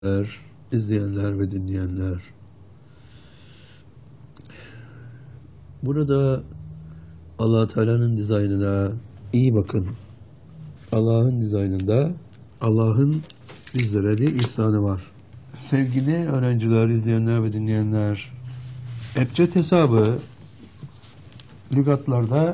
izleyenler ve dinleyenler. Burada Allah Teala'nın dizaynına iyi bakın. Allah'ın dizaynında Allah'ın bizlere bir ihsanı var. Sevgili öğrenciler, izleyenler ve dinleyenler, ebced hesabı lügatlarda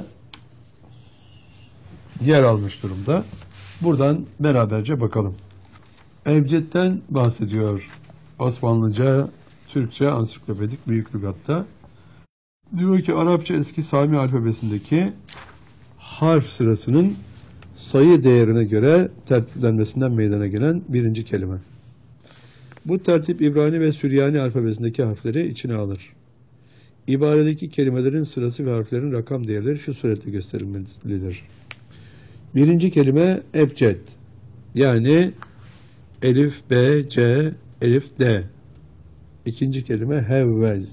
yer almış durumda. Buradan beraberce bakalım. Ebced'den bahsediyor Osmanlıca, Türkçe, Ansiklopedik Büyük Lügat'ta. Diyor ki Arapça eski Sami alfabesindeki harf sırasının sayı değerine göre tertiplenmesinden meydana gelen birinci kelime. Bu tertip İbrani ve Süryani alfabesindeki harfleri içine alır. İbaredeki kelimelerin sırası ve harflerin rakam değerleri şu suretle gösterilmelidir. Birinci kelime ebced, yani elif, b, c, elif, d. İkinci kelime hevvez.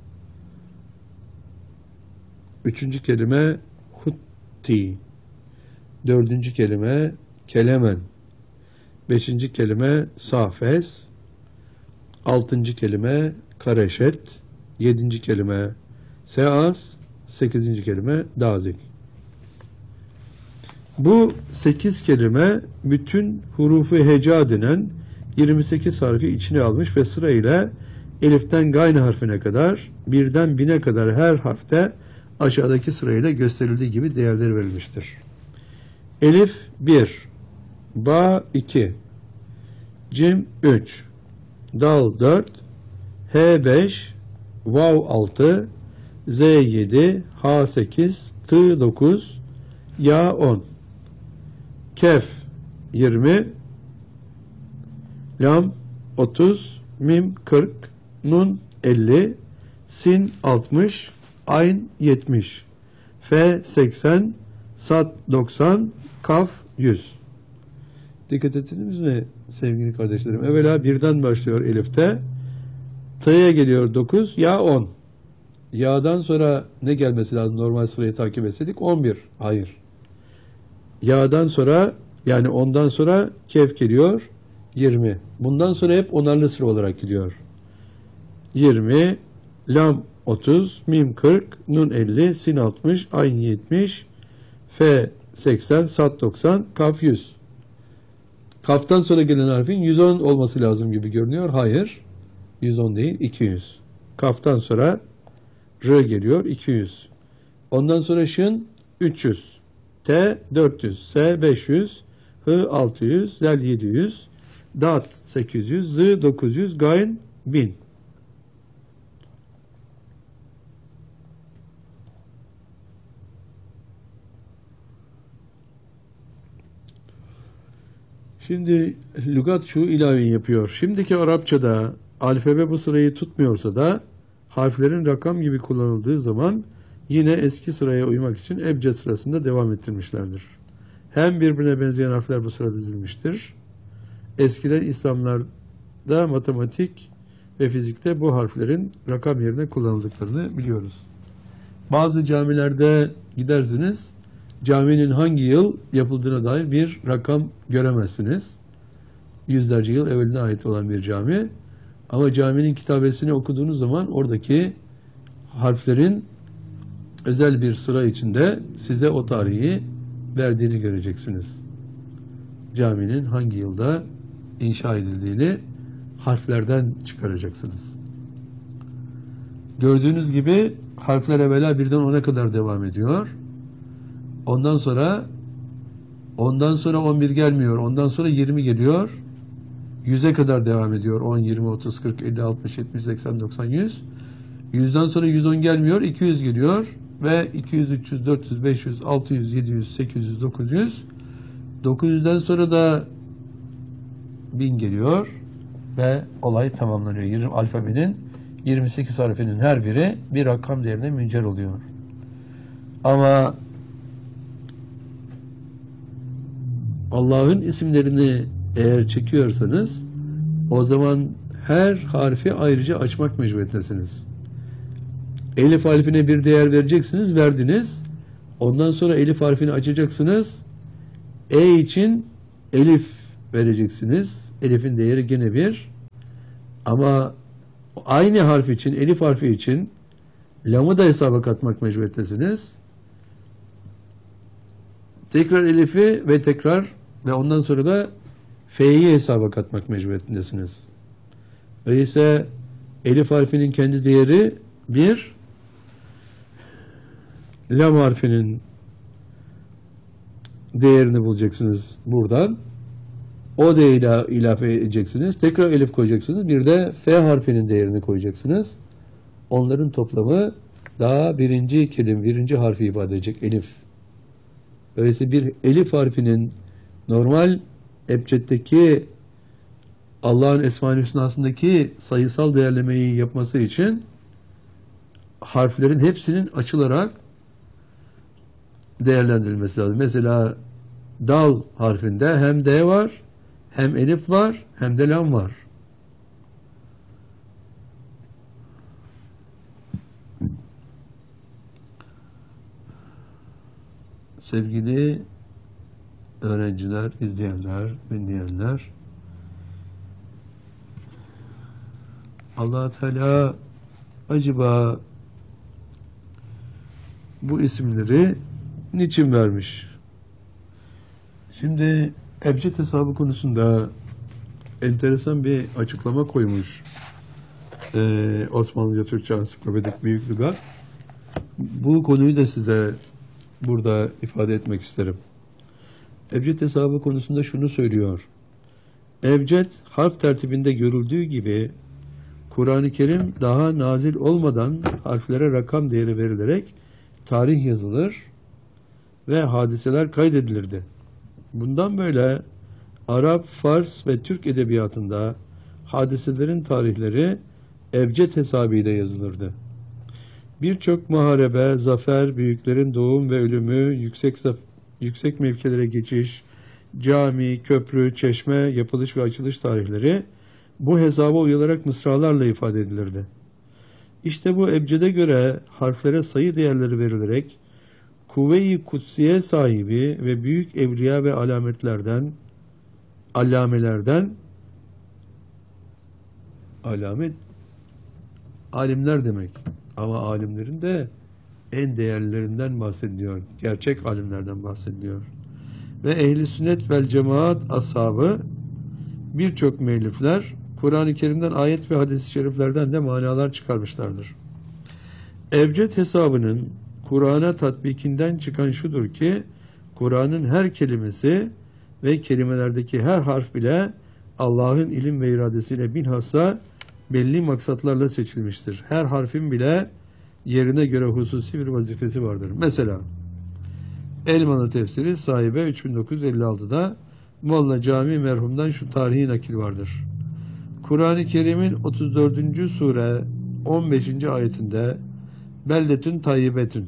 Üçüncü kelime hutti. Dördüncü kelime kelemen. Beşinci kelime safes. Altıncı kelime kareşet. Yedinci kelime seas. Sekizinci kelime dazik. Bu 8 kelime bütün hurufu heca denen 28 harfi içine almış ve sırayla eliften gayn harfine kadar birden bine kadar her harfte aşağıdaki sırayla gösterildiği gibi değerleri verilmiştir. Elif 1, ba 2, cim 3, dal 4, h 5, vav 6, z 7, h 8, t 9, ya 10. Kef 20, lam 30, mim 40, nun 50, sin 60, ayn 70, f 80, sad 90, kaf 100. Dikkat ettiniz mi sevgili kardeşlerim? Evvela birden başlıyor elifte, t'ye geliyor 9, ya 10. Ya'dan sonra ne gelmesi lazım normal sırayı takip etseydik? 11. Hayır. Ya'dan sonra, yani ondan sonra kef geliyor 20. Bundan sonra hep onarlı sıra olarak gidiyor. 20, lam 30, mim 40, nun 50, sin 60, ayn 70, f 80, sad 90, kaf 100. Kaftan sonra gelen harfin 110 olması lazım gibi görünüyor. Hayır. 110 değil, 200. Kaftan sonra r geliyor 200. Ondan sonra şın 300. T 400, S 500, H 600, Zel 700, Dat 800, Z 900, Gayn 1000. Şimdi lügat şu ilaveyi yapıyor. Şimdiki Arapçada alfabe bu sırayı tutmuyorsa da harflerin rakam gibi kullanıldığı zaman yine eski sıraya uymak için ebced sırasında devam ettirmişlerdir. Hem birbirine benzeyen harfler bu sırada dizilmiştir. Eskiden İslamlarda matematik ve fizikte bu harflerin rakam yerine kullanıldıklarını biliyoruz. Bazı camilerde gidersiniz, caminin hangi yıl yapıldığına dair bir rakam göremezsiniz. Yüzlerce yıl evveline ait olan bir cami. Ama caminin kitabesini okuduğunuz zaman oradaki harflerin özel bir sıra içinde size o tarihi verdiğini göreceksiniz. Caminin hangi yılda inşa edildiğini harflerden çıkaracaksınız. Gördüğünüz gibi harfler evvela birden 10'a kadar devam ediyor. Ondan sonra 11 gelmiyor. Ondan sonra 20 geliyor. 100'e kadar devam ediyor. 10, 20, 30, 40, 50, 60, 70, 80, 90, 100. 100'den sonra 110 gelmiyor. 200 geliyor. Ve 200, 300, 400, 500, 600, 700, 800, 900. 900'den sonra da 1000 geliyor. Ve olay tamamlanıyor. Alfabenin 28 harfinin her biri bir rakam değerine müncer oluyor. Ama Allah'ın isimlerini eğer çekiyorsanız o zaman her harfi ayrıca açmak mecburiyetindesiniz. Elif harfine bir değer vereceksiniz, verdiniz. Ondan sonra elif harfini açacaksınız. E için elif vereceksiniz. Elif'in değeri gene bir. Ama aynı harf için, elif harfi için lamı da hesaba katmak mecburiyettesiniz. Tekrar elifi ve ondan sonra da F'yi hesaba katmak mecburiyetindesiniz. Öyleyse elif harfinin kendi değeri 1, lam harfinin değerini bulacaksınız buradan. O değeri ilave edeceksiniz. Tekrar elif koyacaksınız. Bir de F harfinin değerini koyacaksınız. Onların toplamı daha birinci harfi ifade edecek, elif. Öyleyse bir elif harfinin normal ebceddeki Allah'ın Esma-i Hüsna'sındaki sayısal değerlemeyi yapması için harflerin hepsinin açılarak değerlendirilmesi lazım. Mesela dal harfinde hem D var, hem elif var, hem de lam var. Sevgili öğrenciler, izleyenler, dinleyenler, Allah Teala acaba bu isimleri niçin vermiş? Şimdi ebced hesabı konusunda enteresan bir açıklama koymuş Osmanlıca Türkçe Ansiklopedik Büyük Lügat. Bu konuyu da size burada ifade etmek isterim. Ebced hesabı konusunda şunu söylüyor. Ebced harf tertibinde görüldüğü gibi Kur'an-ı Kerim daha nazil olmadan harflere rakam değeri verilerek tarih yazılır ve hadiseler kaydedilirdi. Bundan böyle Arap, Fars ve Türk edebiyatında hadiselerin tarihleri ebced hesabıyla yazılırdı. Birçok muharebe, zafer, büyüklerin doğum ve ölümü, yüksek mevkilere geçiş, cami, köprü, çeşme, yapılış ve açılış tarihleri bu hesaba uyularak mısralarla ifade edilirdi. İşte bu ebcede göre harflere sayı değerleri verilerek kuvve-i kutsiye sahibi ve büyük evliya ve allamelerden alimler demek. Ama alimlerin de en değerlilerinden bahsediliyor. Gerçek alimlerden bahsediliyor. Ve ehli sünnet vel cemaat ashabı birçok müellifler Kur'an-ı Kerim'den ayet ve hadis-i şeriflerden de manalar çıkarmışlardır. Ebced hesabının Kur'an'a tatbikinden çıkan şudur ki Kur'an'ın her kelimesi ve kelimelerdeki her harf bile Allah'ın ilim ve iradesiyle bilhassa belli maksatlarla seçilmiştir. Her harfin bile yerine göre hususi bir vazifesi vardır. Mesela Elmalı tefsiri sahibe 3956'da Molla Cami merhumdan şu tarihi nakil vardır. Kur'an-ı Kerim'in 34. sure 15. ayetinde beldetün tayyibetün,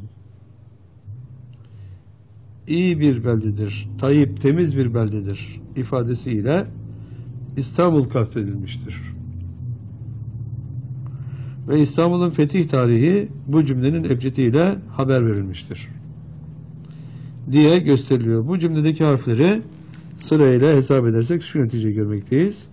iyi bir beldedir, tayyip temiz bir beldedir ifadesiyle İstanbul kastedilmiştir. Ve İstanbul'un fetih tarihi bu cümlenin ebcediyle haber verilmiştir diye gösteriliyor. Bu cümledeki harfleri sırayla hesap edersek şu neticeyi görmekteyiz.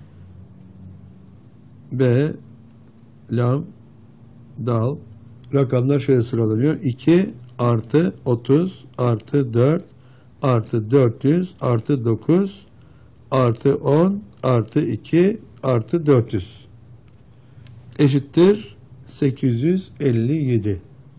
B, lam, dal, rakamlar şöyle sıralanıyor. 2 artı 30 artı 4 artı 400 artı 9 artı 10 artı 2 artı 400 eşittir 857.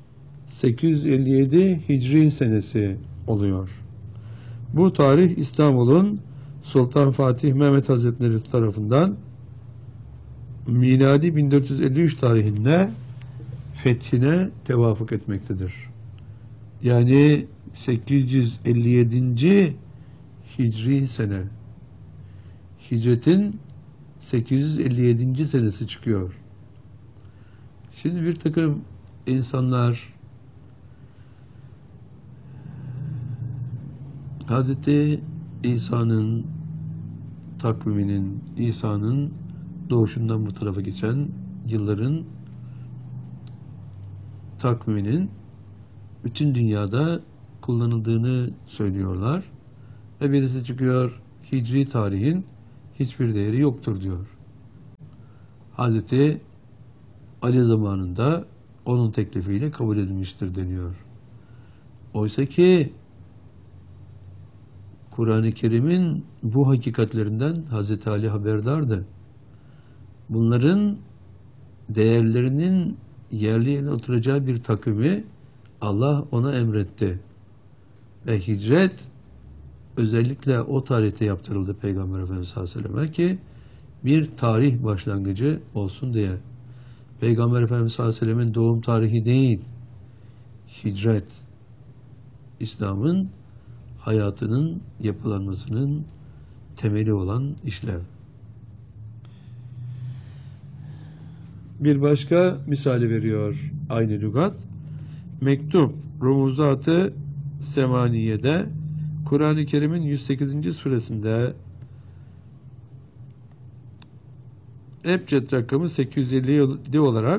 857 Hicri senesi oluyor. Bu tarih İstanbul'un Sultan Fatih Mehmet Hazretleri tarafından miladi 1453 tarihinde fethine tevafuk etmektedir. Yani 857. Hicri sene. Hicretin 857. senesi çıkıyor. Şimdi bir takım insanlar Hazreti İsa'nın takviminin, İsa'nın doğuşundan bu tarafa geçen yılların takviminin bütün dünyada kullanıldığını söylüyorlar. Ve birisi çıkıyor, Hicri tarihin hiçbir değeri yoktur diyor. Hazreti Ali zamanında onun teklifiyle kabul edilmiştir deniyor. Oysa ki Kur'an-ı Kerim'in bu hakikatlerinden Hazreti Ali haberdardı. Bunların değerlerinin yerli yerine oturacağı bir takvimi Allah ona emretti. Ve hicret özellikle o tarihte yaptırıldı Peygamber Efendimiz sallallahu aleyhi ve selleme ki bir tarih başlangıcı olsun diye. Peygamber Efendimiz sallallahu aleyhi ve sellemin doğum tarihi değil, hicret, İslam'ın hayatının yapılanmasının temeli olan işlev. Bir başka misali veriyor aynı lügat. Mektup, Rumuzat-ı Semaniye'de Kur'an-ı Kerim'in 108. suresinde Ebced rakamı 857 olarak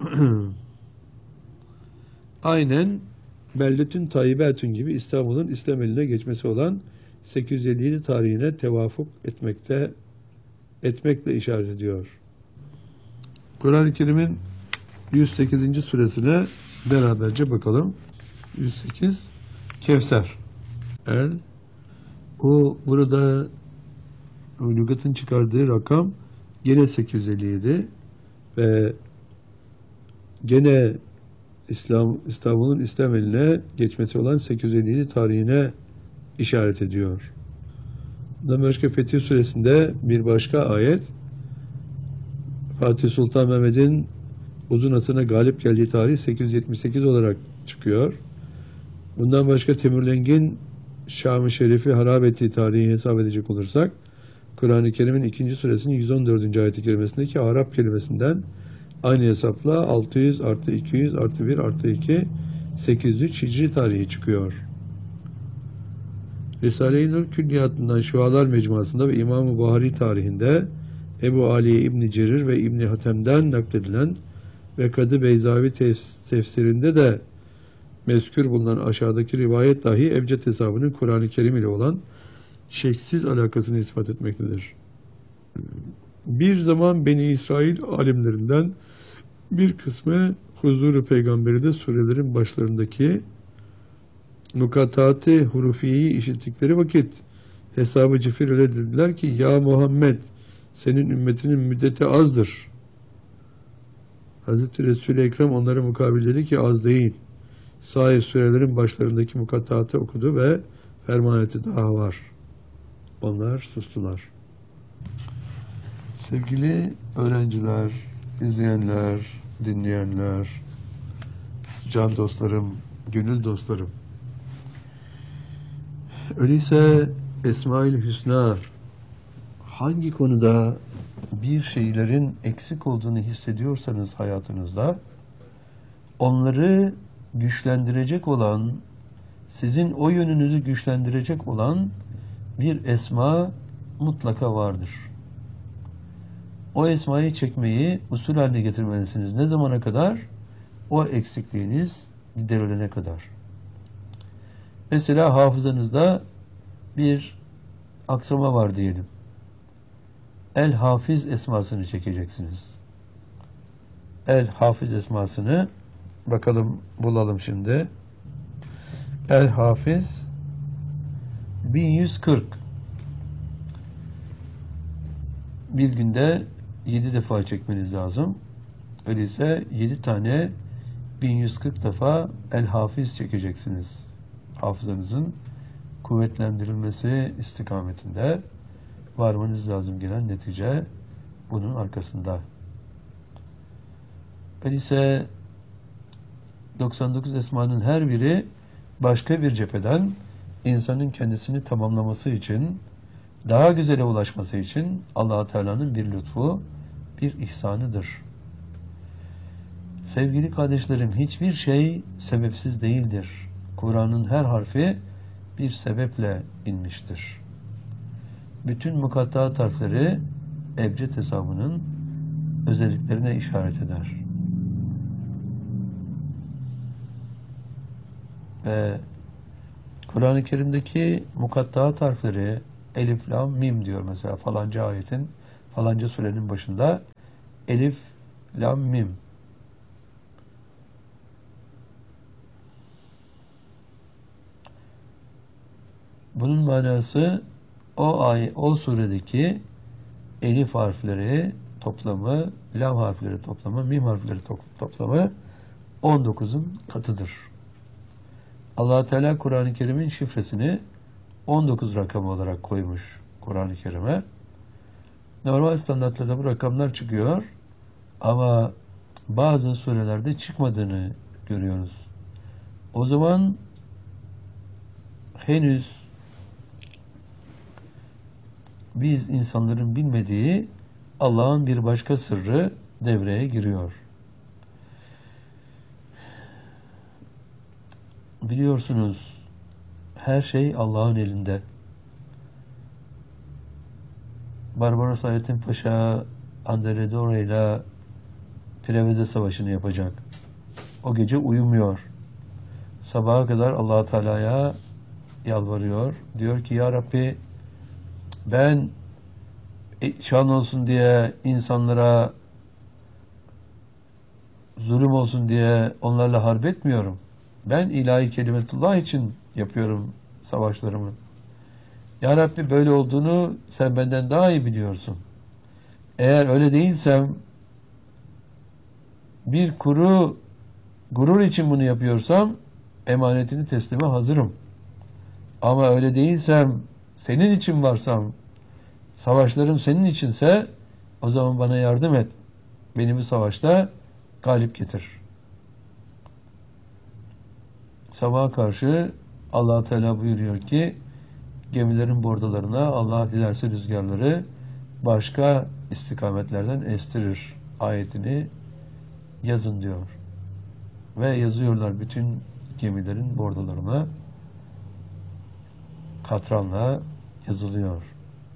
aynen Beldetün Tayyibetün gibi İstanbul'un İslam eline geçmesi olan 857 tarihine tevafuk etmekle işaret ediyor. Kur'an-ı Kerim'in 108. suresine beraberce bakalım. 108 Kevser. Burada lügatın çıkardığı rakam gene 857 ve gene İstanbul'un İslam eline geçmesi olan 857 tarihine işaret ediyor. Bundan başka Fetih Suresi'nde bir başka ayet Fatih Sultan Mehmet'in uzun asrına galip geldiği tarih 878 olarak çıkıyor. Bundan başka Timurleng'in Şam-ı Şerif'i harap ettiği tarihi hesap edecek olursak Kur'an-ı Kerim'in 2. suresinin 114. ayet-i kerimesindeki Arap kelimesinden aynı hesapla 600 artı 200 artı 1 artı 2 803 Hicri tarihi çıkıyor. Risale-i Nur Külliyatından Şualar Mecmuası'nda ve İmam-ı Buhari tarihinde Ebu Ali İbn Cerir ve İbn Hatem'den nakledilen ve Kadı Beyzavi tefsirinde de mezkür bulunan aşağıdaki rivayet dahi Ebced hesabının Kur'an-ı Kerim ile olan şeksiz alakasını ispat etmektedir. Bir zaman Beni İsrail alimlerinden bir kısmı huzuru peygamberi de surelerin başlarındaki nukatat-ı hurufiyi işittikleri vakit hesabı cifir ile dediler ki ya Muhammed senin ümmetinin müddeti azdır. Hazreti Resul-i Ekrem onlara mukabil dedi ki az değil. Sair surelerin başlarındaki mukattatı okudu ve ferman etti daha var. Onlar sustular. Sevgili öğrenciler, izleyenler, dinleyenler, can dostlarım, gönül dostlarım. Öyleyse Esma-ül Hüsna hangi konuda bir şeylerin eksik olduğunu hissediyorsanız hayatınızda onları güçlendirecek olan, sizin o yönünüzü güçlendirecek olan bir esma mutlaka vardır. O esmayı çekmeyi usul haline getirmelisiniz. Ne zamana kadar? O eksikliğiniz giderilene kadar. Mesela hafızanızda bir aksama var diyelim. El-Hafiz esmasını çekeceksiniz. El-Hafiz esmasını bakalım bulalım şimdi. El-Hafiz 1140. Bir günde 7 defa çekmeniz lazım. Öyleyse 7 tane 1140 defa El-Hafiz çekeceksiniz. Hafızanızın kuvvetlendirilmesi istikametinde varmanız lazım gelen netice bunun arkasında. Öyleyse 99 esmanın her biri başka bir cepheden insanın kendisini tamamlaması için, daha güzele ulaşması için Allah-u Teala'nın bir lütfu, bir ihsanıdır. Sevgili kardeşlerim, hiçbir şey sebepsiz değildir. Kur'an'ın her harfi bir sebeple inmiştir. Bütün mukattat harfleri ebced hesabının özelliklerine işaret eder. Ve Kur'an-ı Kerim'deki mukattat harfleri elif, lam, mim diyor mesela falanca ayetin, falanca surenin başında Elif, lam, mim. Bunun manası o suredeki elif harfleri toplamı, lam harfleri toplamı, mim harfleri toplamı 19'un katıdır. Allah Teala Kur'an-ı Kerim'in şifresini 19 rakamı olarak koymuş Kur'an-ı Kerim'e. Normal standartlarda bu rakamlar çıkıyor ama bazı surelerde çıkmadığını görüyoruz. O zaman henüz biz insanların bilmediği Allah'ın bir başka sırrı devreye giriyor. Biliyorsunuz her şey Allah'ın elinde. Barbaros Hayrettin Paşa Andredora ile Preveze Savaşı'nı yapacak. O gece uyumuyor. Sabaha kadar Allah Teala'ya yalvarıyor. Diyor ki ya Rabbi ben şan olsun diye insanlara zulüm olsun diye onlarla harp etmiyorum. Ben ilahi kelimetullah için yapıyorum savaşlarımı. Ya Rabbi böyle olduğunu sen benden daha iyi biliyorsun. Eğer öyle değilsem bir gurur için bunu yapıyorsam emanetini teslime hazırım. Ama öyle değilsem senin için varsam savaşlarım senin içinse o zaman bana yardım et. Beni bu savaşta galip getir. Sabaha karşı Allah Teala buyuruyor ki gemilerin bordalarına Allah dilerse rüzgarları başka istikametlerden estirir ayetini yazın diyor. Ve yazıyorlar bütün gemilerin bordalarına katranla yazılıyor.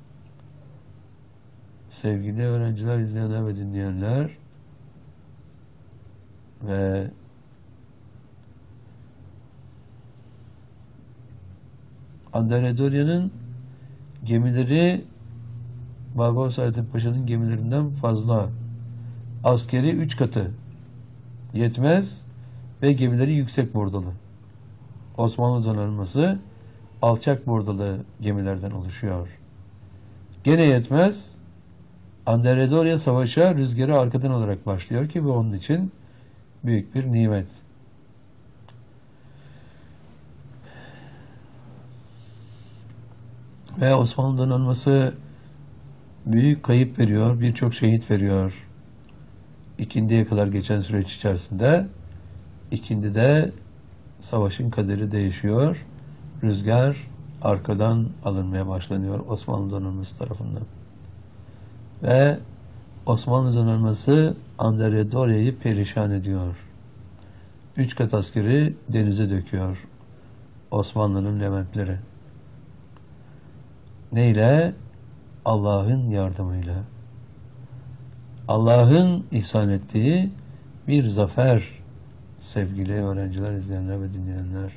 Sevgili öğrenciler, izleyenler ve dinleyenler ve Andredoria'nın gemileri Barbaros Hayrettin Paşa'nın gemilerinden fazla. Askeri 3 katı yetmez ve gemileri yüksek bordalı. Osmanlı donanması alçak bordalı gemilerden oluşuyor. Gene yetmez. Andredoria savaşa rüzgarı arkadan olarak başlıyor ki bu onun için büyük bir nimet. Ve Osmanlı donanması büyük kayıp veriyor, birçok şehit veriyor. İkindiye kadar geçen süreç içerisinde ikindide savaşın kaderi değişiyor. Rüzgar arkadan alınmaya başlanıyor Osmanlı donanması tarafından. Ve Osmanlı donanması Andredoria'yı perişan ediyor. 3 kat askeri denize döküyor Osmanlı'nın Leventleri. Neyle? Allah'ın yardımıyla. Allah'ın ihsan ettiği bir zafer sevgili öğrenciler, izleyenler ve dinleyenler.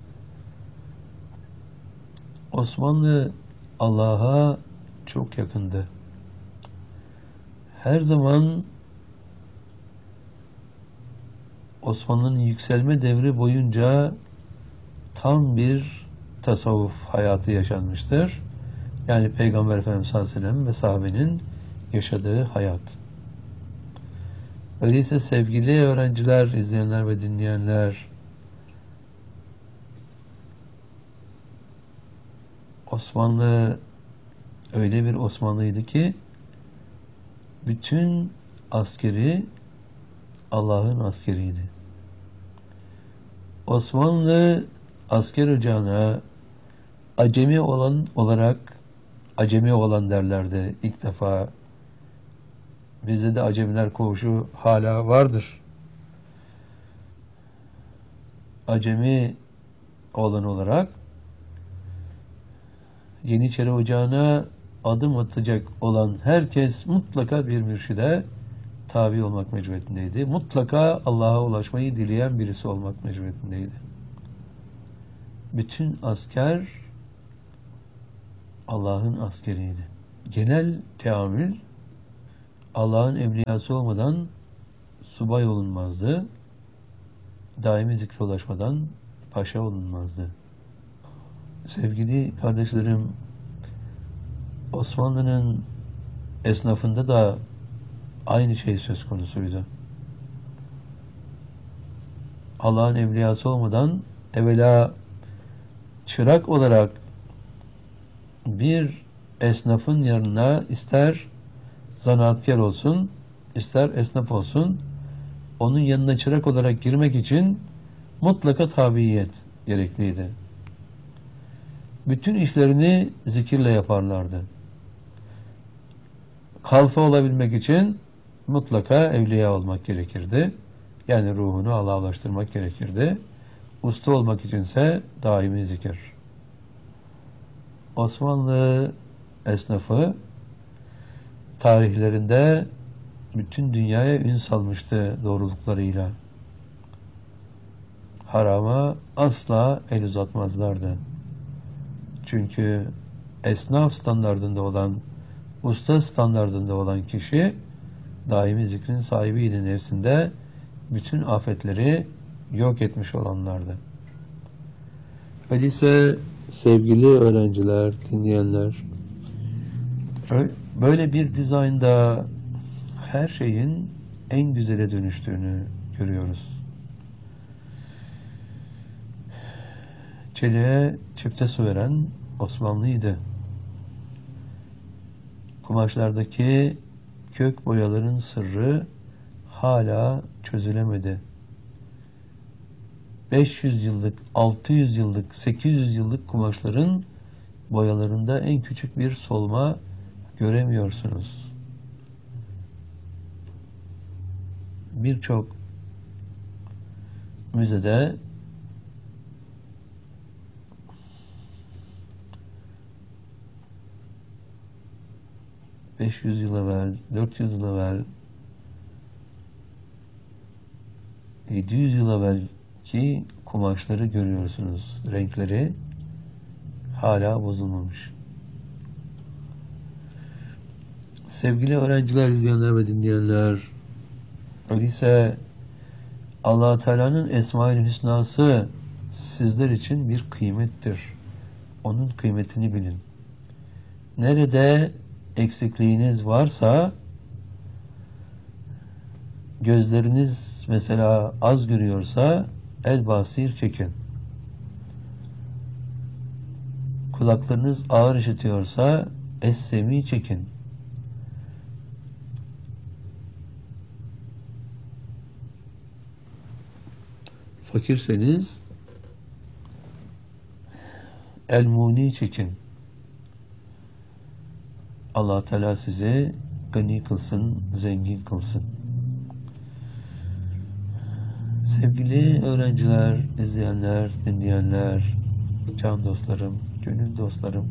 Osmanlı Allah'a çok yakındı. Her zaman Osmanlı'nın yükselme devri boyunca tam bir tasavvuf hayatı yaşanmıştır. Yani Peygamber Efendimiz sallallahu aleyhi ve sellem ve sahabenin yaşadığı hayat. Öyleyse sevgili öğrenciler, izleyenler ve dinleyenler, Osmanlı öyle bir Osmanlıydı ki bütün askeri Allah'ın askeriydi. Osmanlı asker ocağına acemi olan derlerdi ilk defa. Bizde de acemiler koğuşu hala vardır. Acemi olan olarak Yeniçeri Ocağı'na adım atacak olan herkes mutlaka bir mürşide tabi olmak mecburiyetindeydi. Mutlaka Allah'a ulaşmayı dileyen birisi olmak mecburiyetindeydi. Bütün asker Allah'ın askeriydi. Genel teamül Allah'ın evliyası olmadan subay olunmazdı. Daimi zikre ulaşmadan paşa olunmazdı. Sevgili kardeşlerim, Osmanlı'nın esnafında da aynı şey söz konusuydu. Allah'ın evliyası olmadan evvela çırak olarak bir esnafın yanına ister zanaatkar olsun, ister esnaf olsun, onun yanına çırak olarak girmek için mutlaka tabiyet gerekliydi. Bütün işlerini zikirle yaparlardı. Kalfa olabilmek için mutlaka evliya olmak gerekirdi. Yani ruhunu Allah'a ulaştırmak gerekirdi. Usta olmak içinse daimi zikir. Osmanlı esnafı tarihlerinde bütün dünyaya ün salmıştı doğruluklarıyla. Harama asla el uzatmazlardı. Çünkü esnaf standardında olan, usta standardında olan kişi daimi zikrin sahibiydi nefsinde, bütün afetleri yok etmiş olanlardı. Öyleyse sevgili öğrenciler, dinleyenler, böyle bir dizaynda her şeyin en güzele dönüştüğünü görüyoruz. Çeliğe çifte su veren Osmanlıydı. Kumaşlardaki kök boyaların sırrı hala çözülemedi. 500 yıllık, 600 yıllık, 800 yıllık kumaşların boyalarında en küçük bir solma göremiyorsunuz. Birçok müzede ...500 yıl evvel, 400 yıl evvel, 700 yıl evvelki kumaşları görüyorsunuz. Renkleri hala bozulmamış. Sevgili öğrenciler, izleyenler ve dinleyenler, öyleyse Allah Teala'nın Esma-i Hüsnası sizler için bir kıymettir. Onun kıymetini bilin. Nerede eksikliğiniz varsa, gözleriniz mesela az görüyorsa el basir çekin. Kulaklarınız ağır işitiyorsa es-semi çekin. Fakirseniz el-muni çekin. Allah Teala sizi gani kılsın, zengin kılsın. Sevgili öğrenciler, izleyenler, dinleyenler, can dostlarım, gönül dostlarım,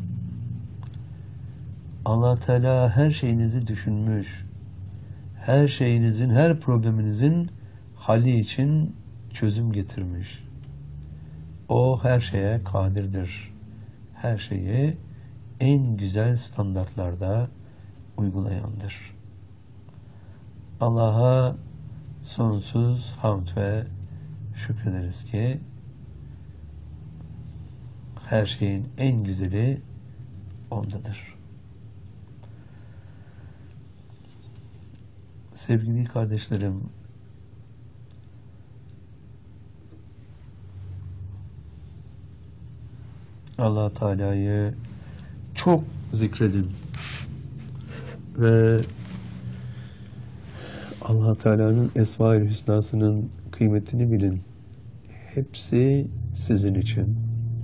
Allah Teala her şeyinizi düşünmüş. Her şeyinizin, her probleminizin hali için çözüm getirmiş. O her şeye kadirdir. Her şeyi en güzel standartlarda uygulayandır. Allah'a sonsuz hamd ve şükrederiz ki her şeyin en güzeli ondadır. Sevgili kardeşlerim, Allah Teala'yı çok zikredin ve Allah Teala'nın Esma-i Hüsnası'nın kıymetini bilin. Hepsi sizin için.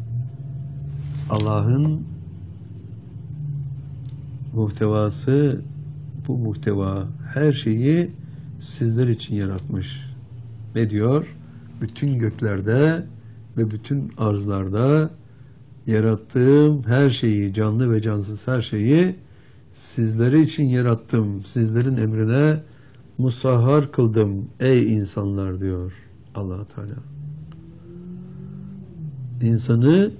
Allah'ın muhtevası, bu muhteva her şeyi sizler için yaratmış. Ne diyor? Bütün göklerde ve bütün arzlarda yarattığım her şeyi, canlı ve cansız her şeyi sizleri için yarattım. Sizlerin emrine musahhar kıldım ey insanlar diyor Allah Teala. İnsanı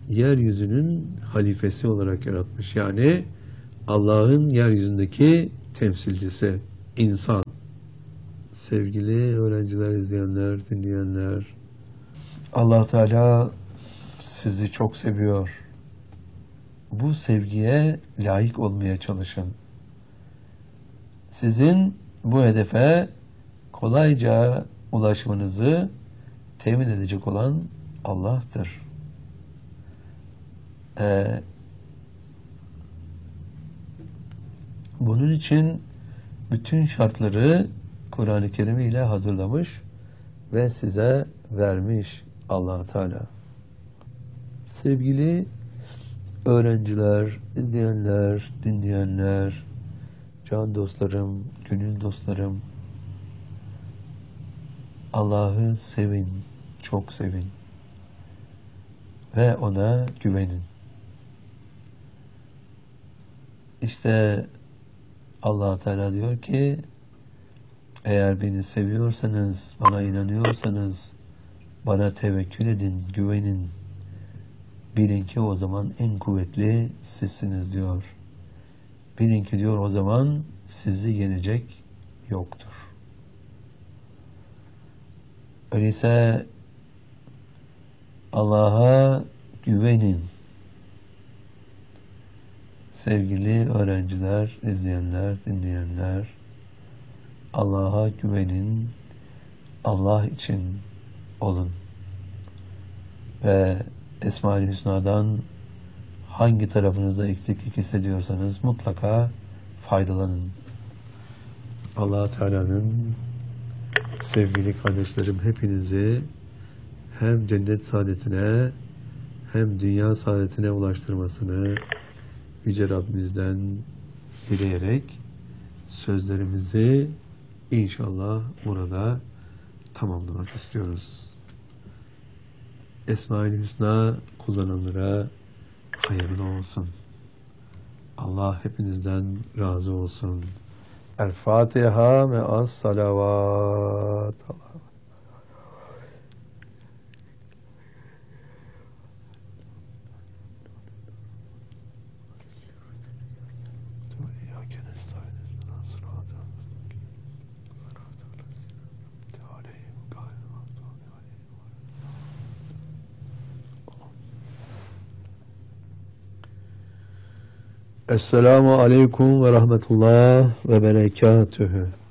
yeryüzünün halifesi olarak yaratmış. Yani Allah'ın yeryüzündeki temsilcisi, insan. Sevgili öğrenciler, izleyenler, dinleyenler, Allah Teala sizi çok seviyor. Bu sevgiye layık olmaya çalışın. Sizin bu hedefe kolayca ulaşmanızı temin edecek olan Allah'tır. Bunun için bütün şartları Kur'an-ı Kerim ile hazırlamış ve size vermiş Allah Teala. Sevgili öğrenciler, izleyenler, dinleyenler, can dostlarım, gönül dostlarım, Allah'ı sevin, çok sevin ve ona güvenin. İşte Allah Teala diyor ki, eğer beni seviyorsanız, bana inanıyorsanız, bana tevekkül edin, güvenin. Bilin ki o zaman en kuvvetli sizsiniz diyor. Bilin ki diyor o zaman sizi yenecek yoktur. Öyleyse Allah'a güvenin. Sevgili öğrenciler, izleyenler, dinleyenler, Allah'a güvenin, Allah için olun. Ve Esma-i Hüsna'dan hangi tarafınızda eksiklik hissediyorsanız mutlaka faydalanın. Allah Teala'nın sevgili kardeşlerim hepinizi hem cennet saadetine hem dünya saadetine ulaştırmasını Yüce Rabbimizden dileyerek sözlerimizi İnşallah burada tamamlamak istiyoruz. Esma-i Hüsna kullananlara hayırlı olsun. Allah hepinizden razı olsun. El Fatiha ve as salavat. Esselamu Aleyküm ve Rahmetullah ve Berekatühü.